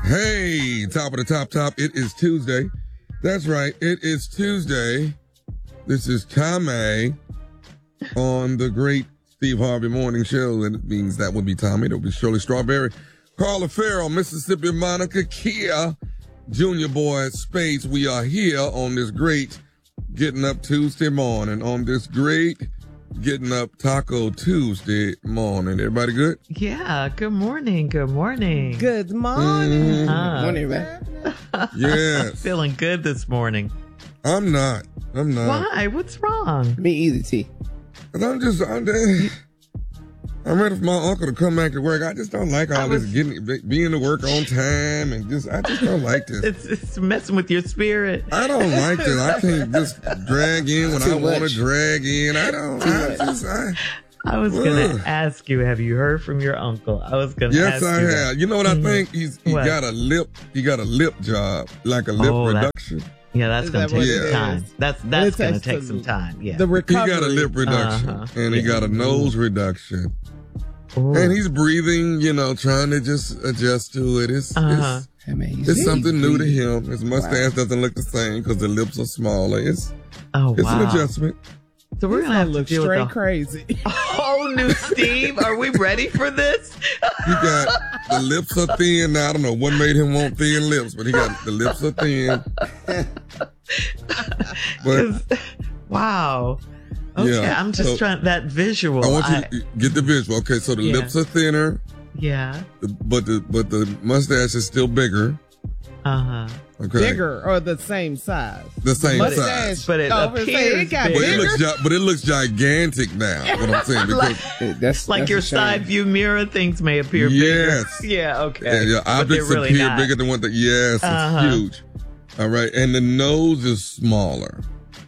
Hey, top of the top. It is Tuesday. That's right. It is Tuesday. This is Tommy on the great Steve Harvey Morning Show. And it means that would be Tommy. That would be Shirley Strawberry, Carla Farrell, Mississippi Monica, Kia, Junior Boy Space. We are here on this great Getting Up Tuesday morning. On this great Getting Up Taco Tuesday morning. Everybody good? Yeah. Good morning. Good morning. Good morning. Morning, man. Yes. Feeling good this morning. I'm not. Why? What's wrong? Me either, T. I'm ready for my uncle to come back to work. I just don't like all this being to work on time and I just don't like this. It's messing with your spirit. I don't like this. I can't just drag in when I want to drag in. I was going to ask you, have you heard from your uncle? I was going to ask you. Yes, I have. You know what I think? He got a lip job, like a lip reduction. That's going to take some time. That's going to take some time. Yeah. The recovery. He got a lip reduction and he got a nose reduction. Ooh. And he's breathing, trying to just adjust to it. It's something new to him. His mustache doesn't look the same because the lips are smaller. It's an adjustment. So we're going to have to deal straight with crazy. Oh, new Steve. Are we ready for this? He got the lips are thin now. I don't know what made him want thin lips, but he got the lips are thin. Wow. Okay, yeah, I'm just trying that visual. I want you to get the visual. Okay, so the lips are thinner. Yeah. But the mustache is still bigger. Uh-huh. Okay. Bigger or the same size? The same size. But it appears but it looks gigantic now, what I'm saying. Because that's your side view mirror, things may appear bigger. Yeah, okay. Yeah, objects really appear bigger than what it's huge. All right. And the nose is smaller.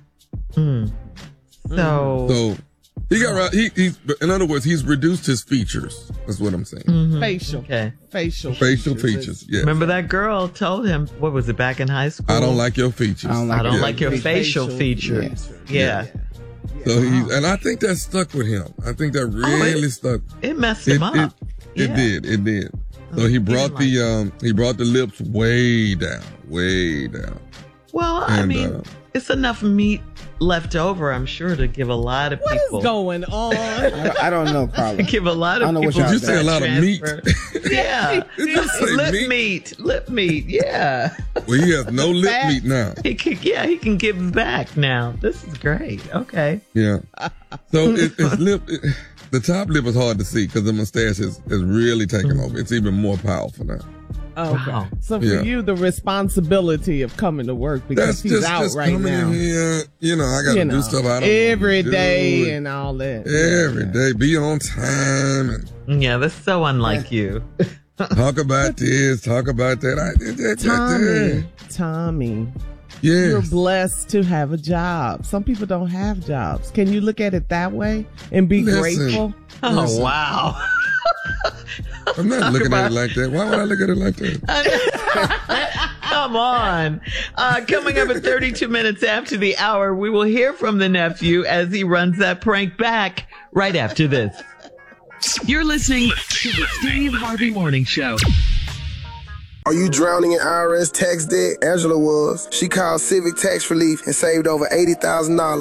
So he got he's in other words, he's reduced his features. That's what I'm saying. Mm-hmm. Facial. Okay. Facial features. Yes. Remember that girl told him, what was it, back in high school? I don't like your features. I don't like your facial features. Yeah. So and I think that stuck with him. I think that really stuck. It messed him up. It did. So he brought the lips way down. Well, I mean, it's enough meat left over, I'm sure, to give a lot of people. What is going on? I don't know, Carla. Give a lot of people. Did you say a lot of meat? Yeah. Lip meat. Yeah. Well, he has no lip meat now. He can give back now. This is great. Okay. Yeah. So his lip, the top lip is hard to see because the mustache is really taken over. It's even more powerful now. Okay. Wow. So for you, the responsibility of coming to work because he's out right now. Here, I got to do stuff I don't every day and all that. Every day, be on time. Yeah, that's so unlike you. Talk about this, talk about that. Tommy. Yes. You're blessed to have a job. Some people don't have jobs. Can you look at it that way and be grateful? Oh, wow. I'm not looking at it like that. Why would I look at it like that? Come on. Coming up at 32 minutes after the hour, we will hear from the nephew as he runs that prank back right after this. You're listening to the Steve Harvey Morning Show. Are you drowning in IRS tax debt? Angela was. She called Civic Tax Relief and saved over $80,000.